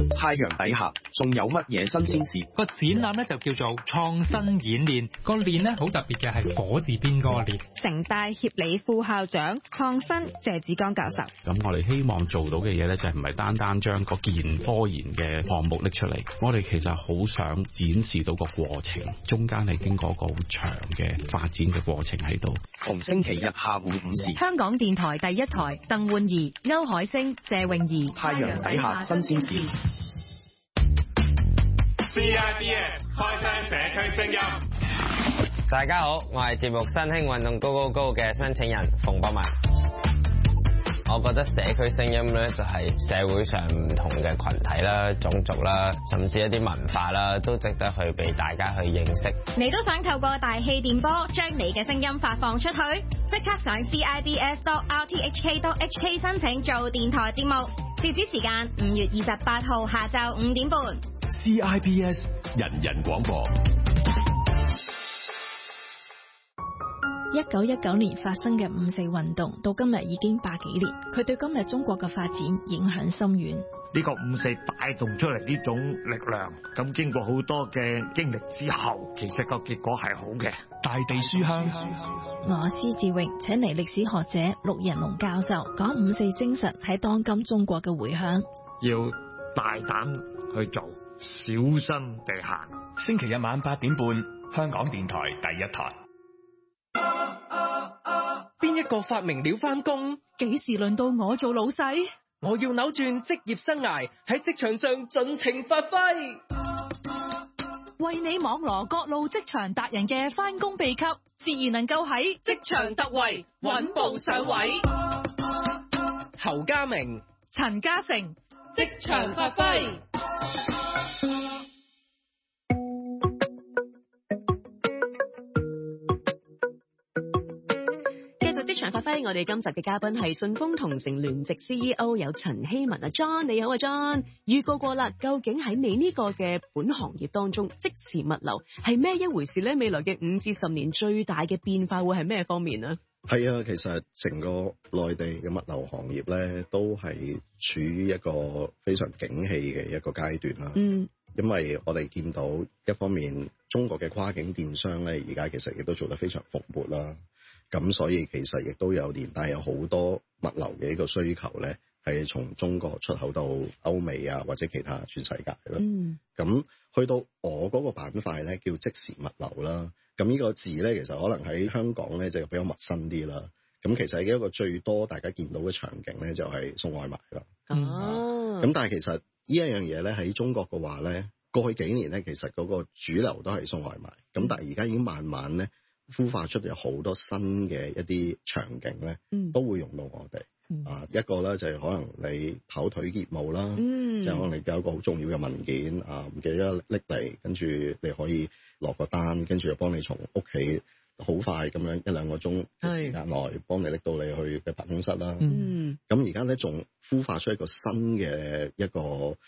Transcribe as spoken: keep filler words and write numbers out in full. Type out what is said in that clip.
太陽底下仲有乜嘢新鮮事？ 個展覽咧就叫做創新演練，個練咧好特別嘅係火字邊嗰個練。 城大協理副校長創新謝子江教授。 咁我哋希望做到嘅嘢咧，就係唔係單單將個建科研嘅項目拎出嚟，我哋其實好想展示到個過程，中間係經過一個好長嘅發展嘅過程喺度。 逢星期日下午五時， 香港電台第一台，鄧煥儀、歐海星、謝詠儀， 太陽底下新鮮事。 C I B S 開箱社區聲音。 大家好，我係節目新興運動高高高嘅申請人馮博文。我覺得社區聲音咧就係社會上唔同嘅群體啦、種族啦，甚至一啲文化啦，都值得去俾大家去認識。 你都想透過大氣電波將你嘅聲音發放出去？即刻上 C I B S dot R T H K dot H K 申請做電台節目，截止時間五月二十八號下晝五點半。 C I B S 人人廣播。 一九一九年發生嘅五四運動到今日已經百幾年，佢對今日中國嘅發展影響深遠。 呢個五四帶動出嚟呢種力量，咁經過好多嘅經歷之後，其實個結果係好嘅。 大地書香， 我施志榮請嚟歷史學者陸仁龍教授講五四精神喺當今中國嘅回響。 要大膽去做，小心地行。 星期日晚八點半，香港電台第一台。 邊一個發明了返工？ 幾時輪到我做老細？ 我要扭轉職業生涯，喺職場上盡情發揮， 為你網羅各路職場達人嘅返工秘笈，自然能夠喺職場突圍，穩步上位。 侯家明、 陳嘉誠，職場發揮。 職場發揮，我哋今集嘅嘉賓係順豐同城聯席 C E O 有陳希文啊 John， 你好啊 John。預告過啦，究竟喺你呢個嘅本行業當中，即時物流係咩一回事咧？未來嘅五至十年最大嘅變化會係咩方面呢？ 係啊，其實成個內地嘅物流行業咧，都係處於一個非常景氣嘅一個階段啦。嗯，因為我哋見到一方面，中國嘅跨境電商咧，而家其實亦都做得非常蓬勃啦。咁所以其實亦都有連帶有好多物流嘅一個需求咧，係從中國出口到歐美啊，或者其他全世界啦。嗯。咁去到我嗰個板塊咧，叫即時物流啦。咁呢個字咧，其實可能喺香港咧就比較陌生啲啦。咁其實一個最多大家見到嘅場景咧，就係送外賣啦。哦。咁但係其實呢一樣嘢咧，喺中國嘅話咧，過去幾年咧，其實嗰個主流都係送外賣。咁但係而家已經慢慢咧，孵化出有好多新嘅一啲場景咧，嗯、都會用到我哋。嗯、啊，一個咧就係、是、可能你跑腿業務啦，嗯、就係可能你有一個好重要嘅文件啊，唔記得拎嚟，跟住你可以落個單，跟住就幫你從屋企好快咁樣一兩個鐘嘅時間內幫你拎到你去嘅辦公室啦。咁而家咧仲孵化出一個新嘅一個